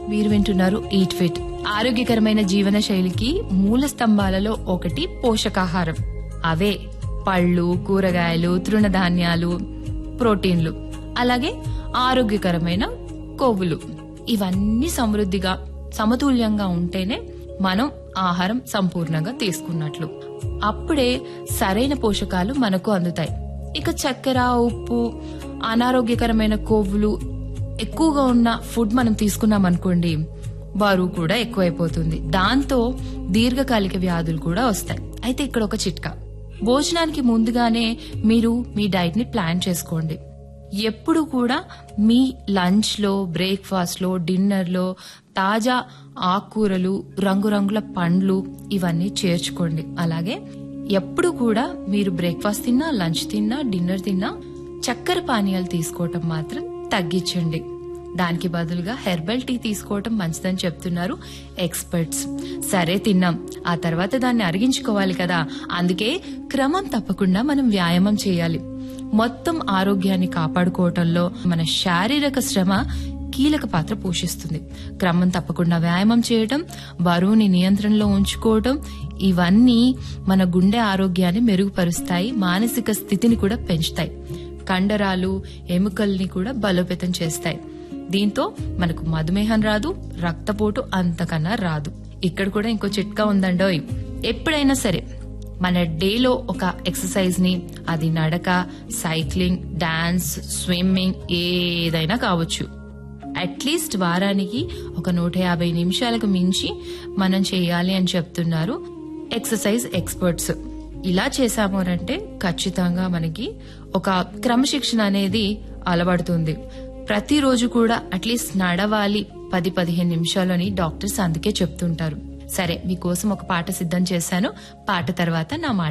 మీరు వింటున్నారు eat fit. ఆరోగ్యకరమైన జీవన శైలికి మూల స్తంభాలలో ఒకటి పోషకాహారం. అవే పళ్ళు, కూరగాయలు, తృణధాన్యాలు, ప్రోటీన్లు, అలాగే ఆరోగ్యకరమైన కొవ్వులు. ఇవన్నీ సమృద్ధిగా సమతుల్యంగా ఉంటేనే మనం ఆహారం సంపూర్ణంగా తీసుకున్నట్లు. అప్పుడే సరైన పోషకాలు మనకు అందుతాయి. ఇక చక్కెర, ఉప్పు, అనారోగ్యకరమైన కొవ్వులు ఎక్కువగా ఉన్న ఫుడ్ మనం తీసుకున్నాం అనుకోండి, బరువు కూడా ఎక్కువైపోతుంది. దాంతో దీర్ఘకాలిక వ్యాధులు కూడా వస్తాయి. అయితే ఇక్కడ ఒక చిట్కా: భోజనానికి ముందుగానే మీరు మీ డైట్ ని ప్లాన్ చేసుకోండి. ఎప్పుడు కూడా మీ లంచ్ లో, బ్రేక్ఫాస్ట్ లో, డిన్నర్ లో తాజా ఆకుకూరలు, రంగురంగుల పండ్లు ఇవన్నీ చేర్చుకోండి. అలాగే ఎప్పుడు కూడా మీరు బ్రేక్ఫాస్ట్ తిన్నా, లంచ్ తిన్నా, డిన్నర్ తిన్నా చక్కెర పానీయాలు తీసుకోవటం మాత్రం తగ్గించండి. దానికి బదులుగా హెర్బల్ టీ తీసుకోవటం మంచిదని చెప్తున్నారు ఎక్స్పర్ట్స్. సరే, తిన్నాం, ఆ తర్వాత దాన్ని అరిగించుకోవాలి కదా. అందుకే క్రమం తప్పకుండా మనం వ్యాయామం చేయాలి. మొత్తం ఆరోగ్యాన్ని కాపాడుకోవటంలో మన శారీరక శ్రమ కీలక పాత్ర పోషిస్తుంది. క్రమం తప్పకుండా వ్యాయామం చేయటం, బరువుని నియంత్రణలో ఉంచుకోవటం, ఇవన్నీ మన గుండె ఆరోగ్యాన్ని మెరుగుపరుస్తాయి, మానసిక స్థితిని కూడా పెంచుతాయి, కండరాలు, ఎముకల్ని కూడా బలోపేతం చేస్తాయి. దీంతో మనకు మధుమేహం రాదు, రక్తపోటు అంతకన్నా రాదు. ఇక్కడ కూడా ఇంకో చిట్కా ఉందండోయ్. ఎప్పుడైనా సరే మన డేలో ఒక ఎక్సర్సైజ్ ని, అది నడక, సైక్లింగ్, డాన్స్, స్విమ్మింగ్ ఏదైనా కావచ్చు, అట్లీస్ట్ వారానికి ఒక 150 నిమిషాలకు మించి మనం చేయాలి అని చెప్తున్నారు ఎక్సర్సైజ్ ఎక్స్పర్ట్స్. ఇలా చేశాము అంటే ఖచ్చితంగా మనకి ఒక క్రమశిక్షణ అనేది అలవడుతుంది. ప్రతిరోజు కూడా అట్లీస్ట్ నడవాలి 10-15 నిమిషాలు అని డాక్టర్స్ అందుకే చెప్తుంటారు. సరే, మీకోసం ఒక పాట సిద్ధం చేశాను. పాట తర్వాత నా మాట